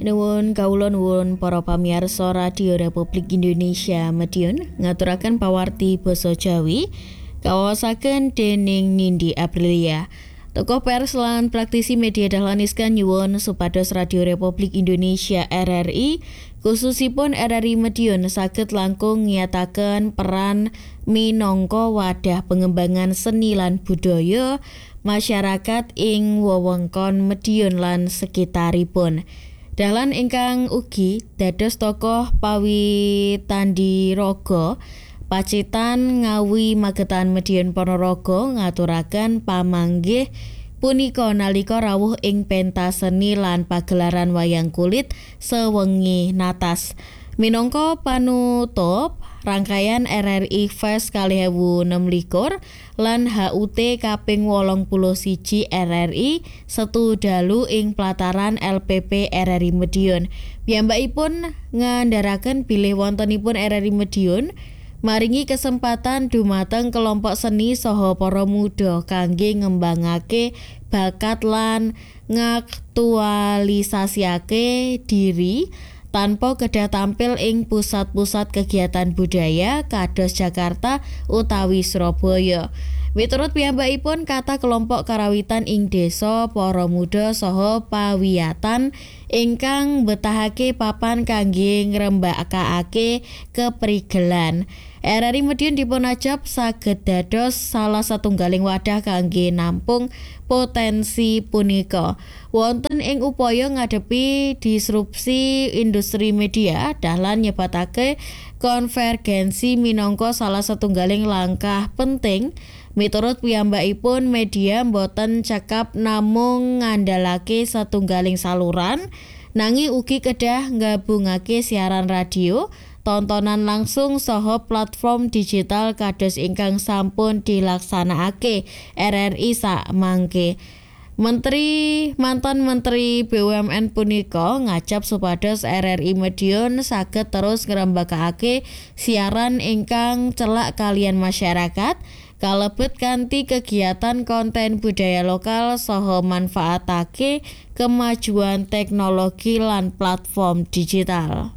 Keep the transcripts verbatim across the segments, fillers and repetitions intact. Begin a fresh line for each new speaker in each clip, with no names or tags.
Nuwun kawula nuwun para pamirsa Radio Republik Indonesia Medion ngaturaken pawarti basa Jawi kawaosaken dening Nindi Aprilia. Tokoh pers lan praktisi media dahlan iskan nyuwun supados Radio Republik Indonesia R R I khususipun R R I Medion saged langkung ngiyataken peran minangka wadah pengembangan seni lan budaya masyarakat ing wewengkon Medion lan sekitaripun. Dahlan ingkang ugi dados tokoh Pawitandiraga Pacitan Ngawi Magetan Medion Ponorogo ngaturaken pamanggih punika nalika rawuh ing pentas seni lan pagelaran wayang kulit sewengi natas. Minangka panutup rangkaian R R I Fest kalih ewu enem likur lan H U T kaping wolung puluh siji R R I setu dalu ing plataran L P P R R I Medion. Piyambakipun ngandharaken bilih wontenipun R R I Medion maringi kesempatan dumateng kelompok seni saha para muda kangge ngembangake bakat lan ngaktualisasiake diri tanpa kedah tampil ing pusat-pusat kegiatan budaya kados Jakarta utawi Surabaya. Miturut piyambakipun kata kelompok karawitan ing desa para muda saha pawiyatan ingkang betahake papan kangge ngrembakake keprigelan. R R I Medion dipunajab saged dados salah satunggaling wadah kangge nampung potensi punika. Wonten ing upaya ngadepi disrupsi industri media dahlan nyebatake konvergensi minangka salah satunggaling langkah penting. Miturut piyambakipun media boten cekap namung ngandalake satunggaling saluran nanging ugi kedah nggabungake siaran radio, tontonan langsung saha platform digital kados ingkang sampun dilaksanakake R R I sakmangke. Menteri mantan Menteri B U M N punika ngajab supados R R I Medion saged terus ngrembakake siaran ingkang celak kalian masyarakat kalebet kanthi kegiatan konten budaya lokal saha manfaatake kemajuan teknologi lan platform digital.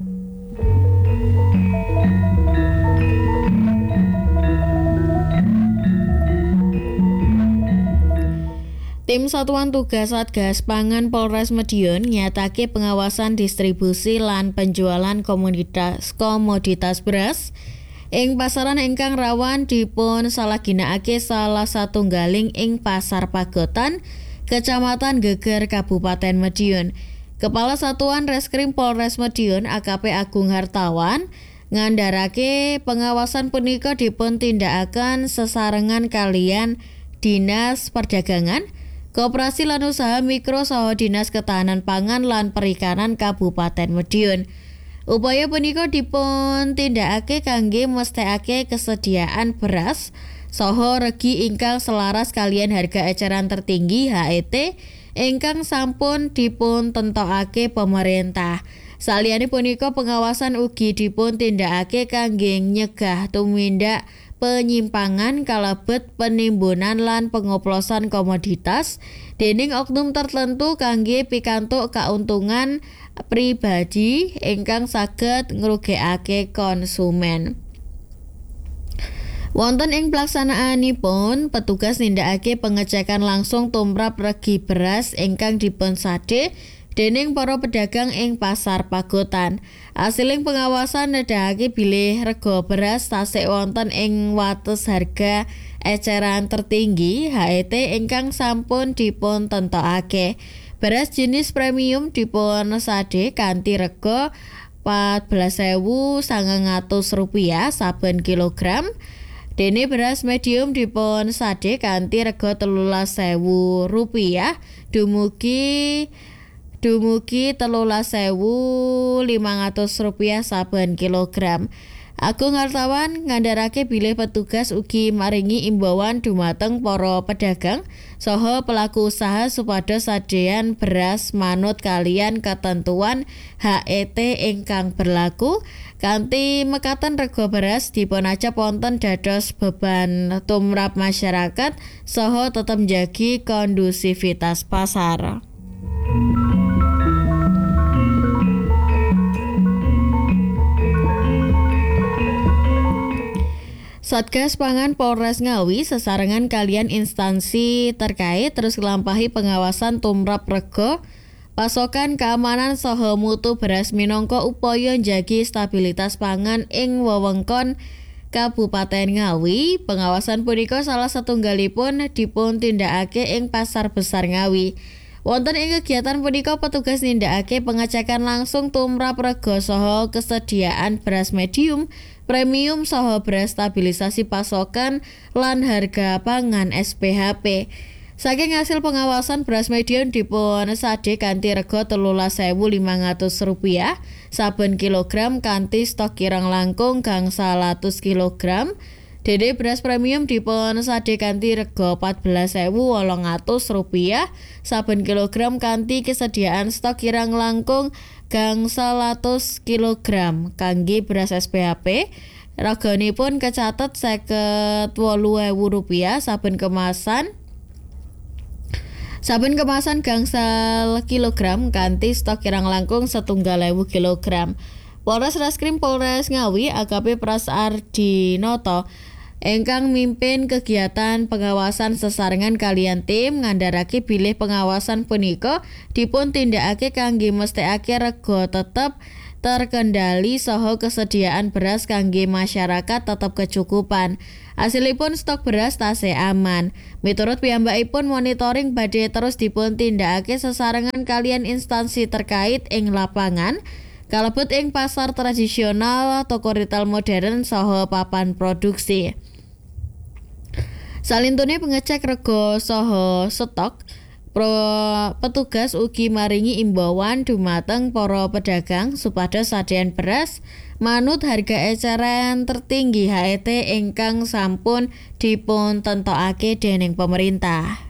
Tim Satuan Tugas Satgas Pangan Polres Medion nyatake pengawasan distribusi lan penjualan komoditas komoditas beras ing pasaran ingkang rawan dipun salahginakake salah satunggaling ing Pasar Pagotan, Kecamatan Geger, Kabupaten Medion. Kepala Satuan Reskrim Polres Medion A K P Agung Hartawan ngandharake pengawasan punika dipun tindakaken sesarengan kalian Dinas Perdagangan, Koperasi lan Usaha Mikro saha Dinas Ketahanan Pangan lan Perikanan Kabupaten Medion. Upaya punika dipun tindakake kangge mesthekake kesediaan beras saha regi ingkang selaras kalian harga eceran tertinggi H E T ingkang sampun dipun tentokake pemerintah. Saliyane punika pengawasan ugi dipun tindakake kangge nyegah tumindak penyimpangan kalebet penimbunan lan pengoplosan komoditas dening oknum tertentu kangge pikantuk kauntungan pribadi ingkang saged ngrugekake konsumen. Wonten ing pelaksanaanipun petugas nindakake pengecekan langsung tumrap regi beras ingkang dipun sadhe dening para pedagang ing Pasar Pagotan. Asiling pengawasan nedahake bilih rega beras tasik wonten ing wates harga eceran tertinggi H E T ingkang sampun dipun tentokake. Beras jenis premium dipun sadhe kanthi rega empat belas ewu sangang atus rupiah saben kilogram. Dene beras medium dipun sadhe kanthi rega telulas ewu rupiah dumugi dumugi telulas ewu limang atus rupiah saben kilogram. Agung Hartawan ngandharake bilih petugas ugi maringi imbauan dumateng para pedagang saha pelaku usaha supados sadean beras manut kalian ketentuan H E T ingkang berlaku. Kanthi mekaten rega beras dipunajab wonten dados beban tumrap masyarakat saha tetep njagi kondusivitas pasar. Satgas Pangan Polres Ngawi sesarengan kalian instansi terkait terus nglampahi pengawasan tumrap rega pasokan keamanan saha mutu beras minangka upaya njagi stabilitas pangan ing wewengkon Kabupaten Ngawi. Pengawasan punika salah satunggalipun dipun tindakake ing Pasar Besar Ngawi. Wonten ing kegiatan punika petugas nindakake pengecekan langsung tumrap rega saha kesediaan beras medium, premium saha beras stabilisasi pasokan lan harga pangan S P H P. Saking hasil pengawasan beras medium dipun sade kanthi rega telulas ewu limang atus rupiah saben kilogram kanthi stok kirang langkung gangsal atus kilogram. Dede beras premium dipun sade kanthi rega empat belas ewu wolung atus rupiah saben kilogram kanthi kesediaan stok kirang langkung gangsal atus kilogram. Kangge beras S P H P reganipun kecatet seket wolu ewu rupiah saben kemasan saben kemasan gangsal kilogram kanthi stok kirang langkung setunggal ewu kilogram. Polres Reskrim Polres Ngawi A K P Pras Ardinoto engkang mimpin kegiatan pengawasan sesarengan kalian tim ngandharake bilih pengawasan punika dipun tindakake kangge mesthekake rega tetep terkendali saha kesediaan beras kangge masyarakat tetep kecukupan. Hasilipun stok beras tasih aman. Miturut piyambakipun monitoring badhe terus dipun tindakake sesarengan kalian instansi terkait ing lapangan kalebet ing pasar tradisional, toko retail modern saha papan produksi. Salintune pengecek rega saha stok, pro petugas ugi maringi imbauan dumateng para pedagang supados sadean beras manut harga eceran tertinggi H E T ingkang sampun dipun tentokake dening pemerintah.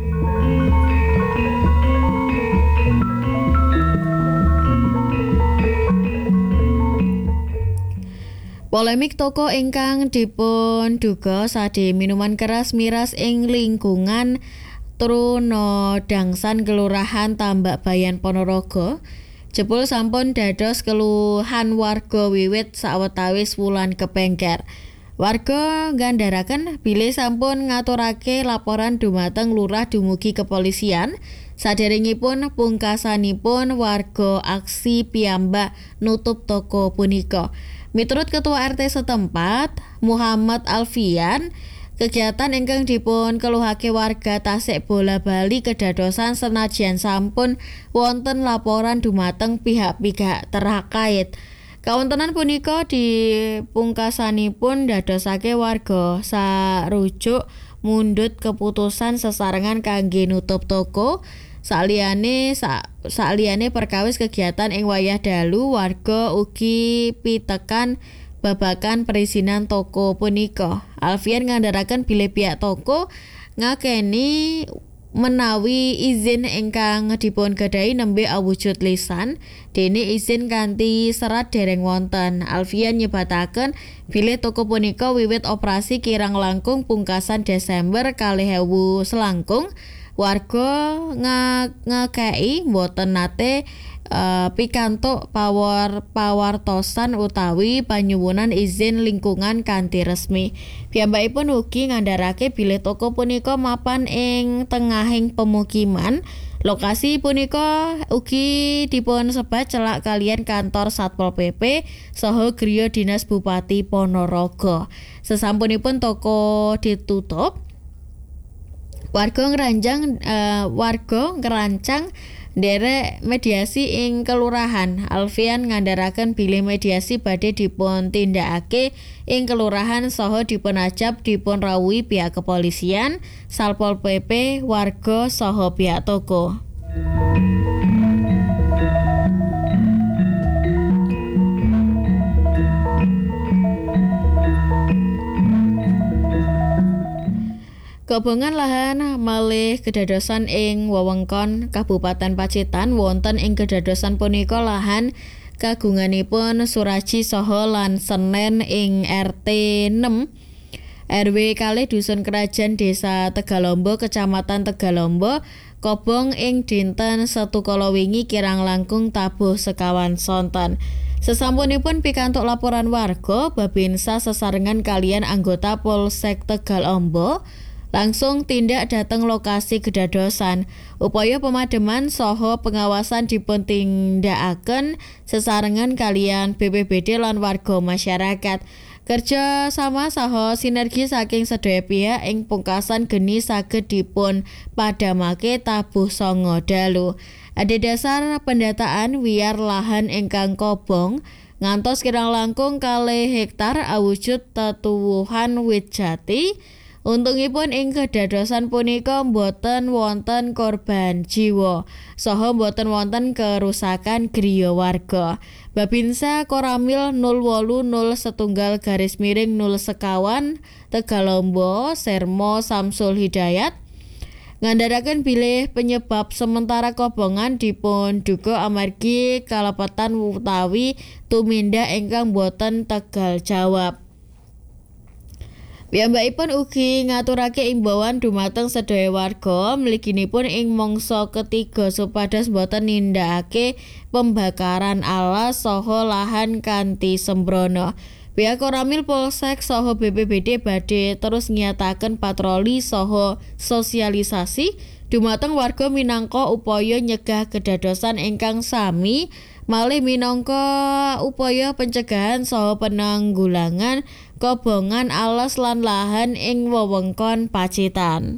Polemik toko ingkang dipun duga sade minuman keras miras ing lingkungan Truno Dangsan Kelurahan Tambak Bayan Ponorogo jebul sampun dados keluhan warga wiwit sawetawis wulan kepengker. Warga ngandharaken bilih sampun ngaturake laporan dumateng lurah dumugi kepolisian. Saderengipun pungkasanipun warga aksi piyambak nutup toko punika. Miturut Ketua R T setempat, Muhammad Alfian, kegiatan ingkang dipun keluhake warga tasik bola bali kedadosan senajan sampun wonten laporan dumateng pihak-pihak terkait. Kawontenan punika dipungkasanipun dadosake warga sarujuk mundhut keputusan sesarengan kangge nutup toko. Saliyane sak saliyane perkawis kegiatan ing wayah dalu, warga ugi pitekan babakan perizinan toko punika. Alfian ngandharaken bilih pihak toko ngakeni menawi izin ingkang dipun gadahi nembe awujud lisan, dene izin kanthi serat dereng wonten. Alfian nyebataken bilih toko punika wiwit operasi kirang langkung pungkasan Desember kalih ewu selangkung. Warga ngekei mboten nate uh, pikantuk pawar pawartosan utawi panyuwunan izin lingkungan kanthi resmi. Piyambakipun ugi ngandharake bilih toko punika mapan ing tengahing pemukiman. Lokasi punika ugi dipun sebat celak kalian kantor Satpol P P saha griya Dinas Bupati Ponorogo. Sesampunipun toko ditutup, warga ngranjang uh, warga ngerancang nderek mediasi ing kelurahan. Alfian ngandharaken bilih mediasi badhe dipun tindakake ing kelurahan saha dipun ajab dipun rawuhi pihak kepolisian, Satpol P P, warga saha pihak toko. Gabungan lahan malih kedadosan ing wewengkon Kabupaten Pacitan. Wonten ing kedadosan punika lahan kagunganipun Suraji saha lan Senen ing R T enam R W kalih Dusun Kerajaan Desa Tegalombo Kecamatan Tegalombo kobong ing dinten Setu kala wingi kirang langkung tabuh sekawan sonten. Sesampunipun pikantuk laporan warga, Babinsa sesarengan kalian anggota Polsek Tegal Ombo langsung tindak dateng lokasi kedadosan. Upaya pemademan saha pengawasan dipuntindakaken sesarengan kalian B P B D lan warga masyarakat. Kerja sama saha sinergi saking sedaya pihak ing pungkasan geni saged dipun padamake tabuh sanga dalu. Adhedhasar pendataan wiyar lahan ingkang kobong ngantos kirang langkung kalih hektar awujud tetuwuhan wit jati. Untungipun ing kedadosan punika boten wonten korban jiwa saha boten wonten kerusakan griya warga. Babinsa Koramil nol wolu nol setunggal garis miring nol sekawan Tegalombo Sermo Samsul Hidayat ngandharaken bilih penyebab sementara kobongan dipun duga amargi kalepatan utawi tumindak ingkang boten tegal jawab. Piyambakipun ugi ngaturake imbauan dumateng sedaya warga mliginipun ing mangsa ketiga supados boten nindakake pembakaran alas saha lahan kanthi sembrono. Pihak Koramil Polsek saha B P B D badhe terus ngiyataken patroli saha sosialisasi dumateng warga minangka upaya nyegah kedadosan ingkang sami malih minangka upaya pencegahan saha penanggulangan kobongan alas lan lahan ing wewengkon Pacitan.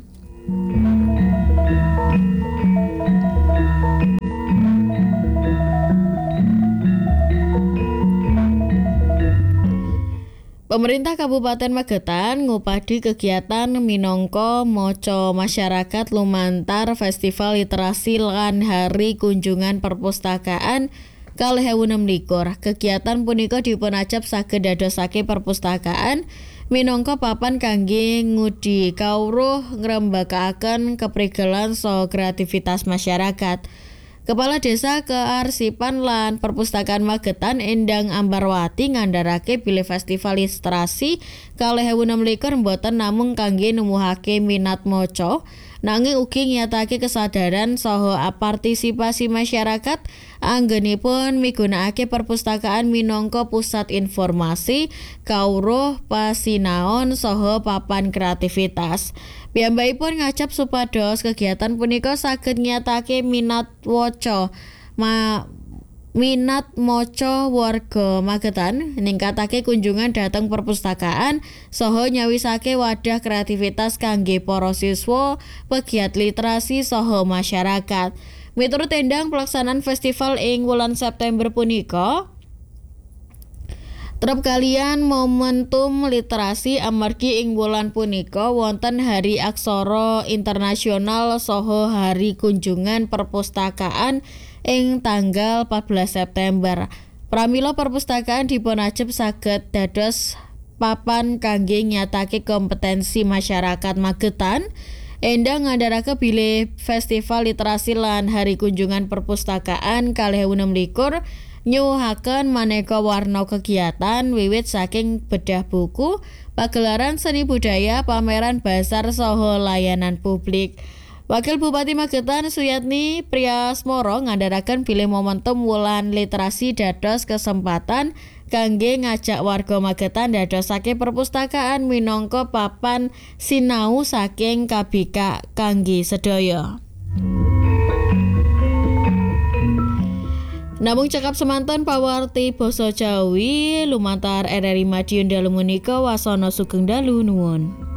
Pemerintah Kabupaten Magetan ngupadi kegiatan minangka moco masyarakat lumantar Festival Literasi lan Hari Kunjungan Perpustakaan kalih ewu enem likur. Kegiatan punika dipunajab saged dadosake perpustakaan minangka papan kangge ngudi kawruh ngrembakakaken keprigelan saha kreativitas masyarakat. Kepala Desa Kearsipan lan Perpustakaan Magetan Endang Ambarwati ngandharake bilih Festival Literasi kalih ewu enem likur mboten namung kangge nemuhake minat maca, nanging ugi nyatake kesadaran saha partisipasi masyarakat anggenipun migunakake perpustakaan minangka pusat informasi, kawruh pasinaon saha papan kreativitas. Piyambakipun ngajab supados kegiatan punika saged nyatake minat waca ma minat maca warga Magetan, ningkatake kunjungan dhateng perpustakaan saha nyawisake wadah kreativitas kangge para siswa pegiat literasi saha masyarakat. Miturut Endang pelaksanaan festival ing wulan September punika trep kalian momentum literasi amargi ing wulan punika wonten Hari Aksara Internasional saha Hari Kunjungan Perpustakaan ing tanggal empat belas September. Pramila perpustakaan dipunajab saged dados papan kangge nyatake kompetensi masyarakat Magetan. Endang ngandharake bilih Festival Literasi lan Hari Kunjungan Perpustakaan kalih ewu enem likur nyuwuhaken maneka warna kegiatan wiwit saking bedah buku, pagelaran seni budaya, pameran bazar saha layanan publik. Wakil Bupati Magetan Suyatni Priyasmoro ngandharaken bilih momentum wulan literasi dados kesempatan kangge ngajak warga Magetan dadosake perpustakaan minangka papan sinau saking kabikak kangge sedaya. Namung cekap semanten pawarti basa Jawi lumantar R R I Madiun dalu menika wasana sugeng dalu nuwun.